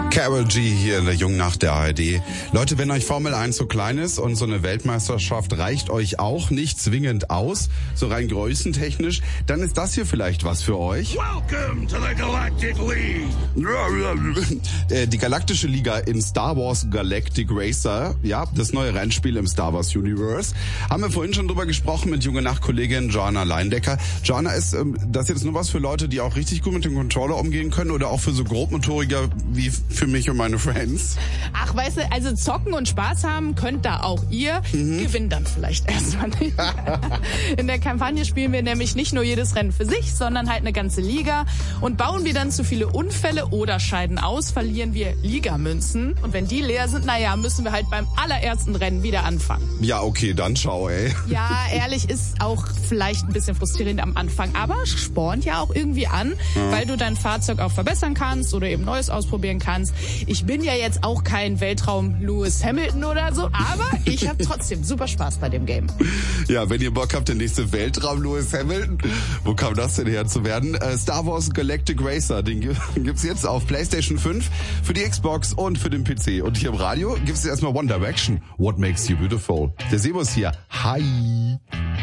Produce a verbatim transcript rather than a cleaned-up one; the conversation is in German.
Karol G hier in der Jungnacht der A R D. Leute, wenn euch Formel eins so klein ist und so eine Weltmeisterschaft reicht euch auch nicht zwingend aus, so rein größentechnisch, dann ist das hier vielleicht was für euch. Welcome to the Galactic League. Die Galaktische Liga in Star Wars Galactic Racer, ja, das neue Rennspiel im Star Wars Universe. Haben wir vorhin schon drüber gesprochen mit Junge Nacht-Kollegin Joanna Leindecker. Joanna, ist ähm, das jetzt nur was für Leute, die auch richtig gut mit dem Controller umgehen können oder auch für so Grobmotoriker wie für mich und meine Friends? Ach, weißt du, also zocken und Spaß haben könnt da auch ihr. Mhm. Gewinnt dann vielleicht erstmal nicht. In der Kampagne spielen wir nämlich nicht nur jedes Rennen für sich, sondern halt eine ganze Liga. Und bauen wir dann zu viele Unfälle oder scheiden aus, verlieren wir Ligamünzen. Und wenn die leer sind, naja, müssen wir halt beim allerersten Rennen wieder anfangen. Ja, okay, dann schau, ey. Ja, ehrlich, ist auch vielleicht ein bisschen frustrierend am Anfang, aber spornt ja auch irgendwie an, ja, weil du dein Fahrzeug auch verbessern kannst oder eben Neues ausprobieren kannst. Ich bin ja jetzt auch kein Weltraum-Lewis Hamilton oder so, aber ich habe trotzdem super Spaß bei dem Game. Ja, wenn ihr Bock habt, der nächste Weltraum-Lewis Hamilton, wo kam das denn her zu werden? Äh, Star Wars Galactic Racer, den gibt's jetzt auf PlayStation fünf, für die Xbox und für den P C. Und hier im Radio gibt's erstmal One Direction, What Makes You Beautiful. Der Sebus hier. Hi.